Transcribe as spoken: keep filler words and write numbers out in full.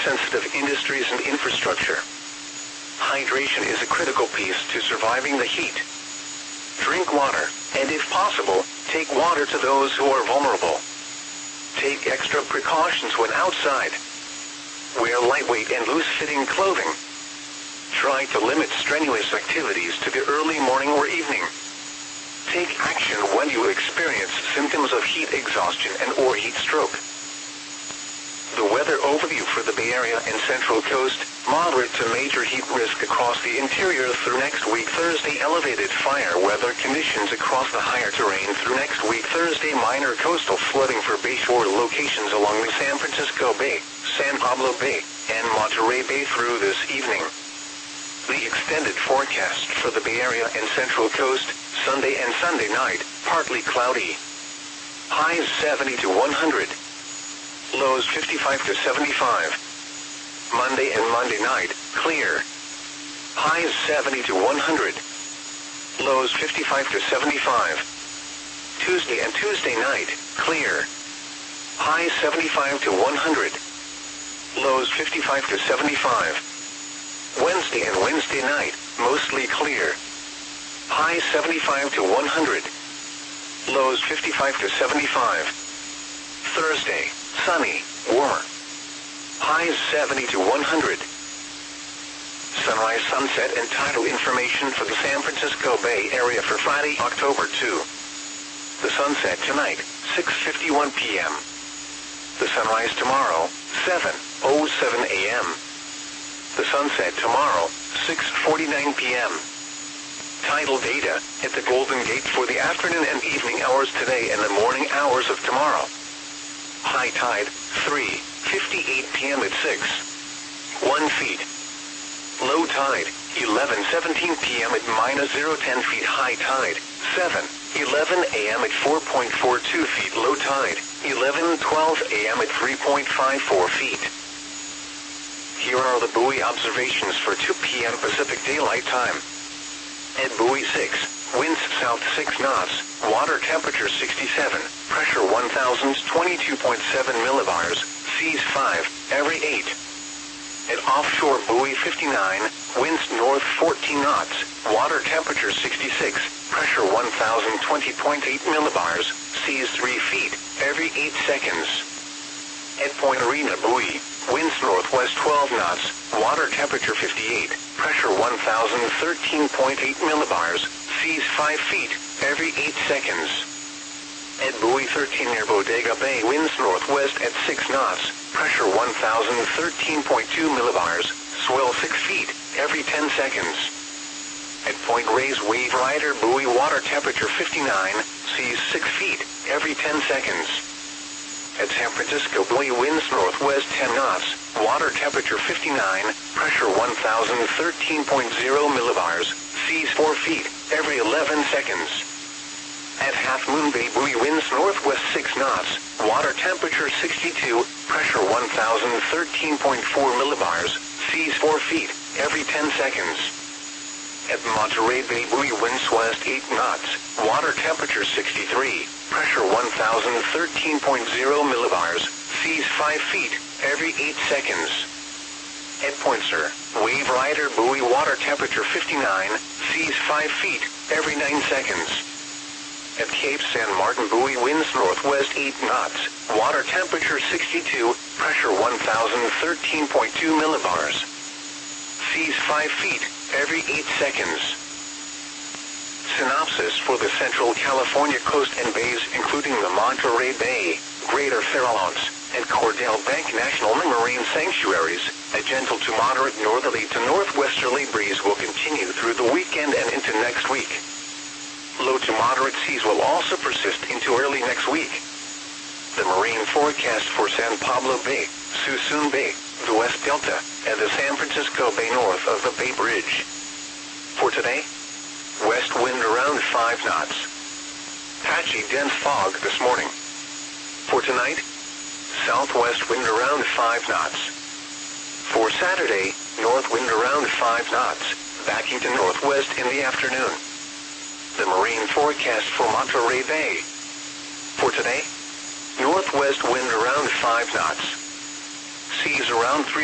water-sensitive industries and infrastructure. Hydration is a critical piece to surviving the heat. Drink water, and if possible, take water to those who are vulnerable. Take extra precautions when outside. Wear lightweight and loose-fitting clothing. Try to limit strenuous activities to the early morning or evening. Take action when you experience symptoms of heat exhaustion and or heat stroke. The weather overview for the Bay Area and Central Coast: moderate to major heat risk across the interior through next week Thursday. Elevated fire weather conditions across the higher terrain through next week Thursday. Minor coastal flooding for bayshore locations along the San Francisco Bay, San Pablo Bay, and Monterey Bay through this evening. The extended forecast for the Bay Area and Central Coast: Sunday and Sunday night, partly cloudy. Highs seventy to one hundred. Lows fifty-five to seventy-five. Monday and Monday night, clear. Highs seventy to one hundred. Lows fifty-five to seventy-five. Tuesday and Tuesday night, clear. Highs seventy-five to one hundred. Lows fifty-five to seventy-five. Wednesday and Wednesday night, mostly clear. Highs seventy-five to one hundred. Lows fifty-five to seventy-five. Thursday, sunny, warmer. Highs seventy to one hundred. Sunrise, sunset, and tidal information for the San Francisco Bay Area for Friday, October second. The sunset tonight, six fifty-one p m The sunrise tomorrow, seven oh seven a m The sunset tomorrow, six forty-nine p m Tidal data at the Golden Gate for the afternoon and evening hours today and the morning hours of tomorrow. High tide, three fifty-eight p m at six one feet. Low tide, eleven seventeen p m at minus zero ten feet. High tide, seven eleven a m at four point four two feet. Low tide, eleven twelve a m at three point five four feet. Here are the buoy observations for two p m Pacific Daylight Time. At buoy six, winds south six knots, water temperature sixty-seven, pressure one thousand twenty-two point seven millibars, seas five, every eight. At offshore buoy fifty-nine, winds north fourteen knots, water temperature sixty-six, pressure one thousand twenty point eight millibars, seas three feet, every eight seconds. At Point Arena buoy, winds northwest twelve knots, water temperature fifty-eight, pressure one thousand thirteen point eight millibars, seas five feet, every eight seconds. At buoy thirteen near Bodega Bay, winds northwest at six knots, pressure one thousand thirteen point two millibars, swell six feet, every ten seconds. At Point Reyes Wave Rider buoy, water temperature fifty-nine, seas six feet, every ten seconds. At San Francisco buoy, winds northwest ten knots, water temperature fifty-nine, pressure one thousand thirteen point zero millibars, seas four feet, every eleven seconds. At Half Moon Bay buoy, winds northwest six knots, water temperature sixty-two, pressure one thousand thirteen point four millibars, seas four feet, every ten seconds. At Monterey Bay buoy, winds west eight knots, water temperature sixty-three, pressure one thousand thirteen point zero millibars, seas five feet, every eight seconds. At Point Sur, Wave Rider buoy, water temperature fifty-nine, seas five feet, every nine seconds. At Cape San Martin buoy, winds northwest eight knots, water temperature sixty-two, pressure one thousand thirteen point two millibars, seas five feet, every eight seconds. Synopsis for the Central California coast and bays, including the Monterey Bay, Greater Farallones, and Cordell Bank National Marine Sanctuaries. A gentle to moderate northerly to northwesterly breeze will continue through the weekend and into next week. Low to moderate seas will also persist into early next week. The marine forecast for San Pablo Bay, Suisun Bay, the West Delta, and the San Francisco Bay north of the Bay Bridge. For today, west wind around five knots. Patchy dense fog this morning. For tonight, southwest wind around five knots. For Saturday, north wind around five knots, backing to northwest in the afternoon. The marine forecast for Monterey Bay. For today, northwest wind around five knots. Seas around three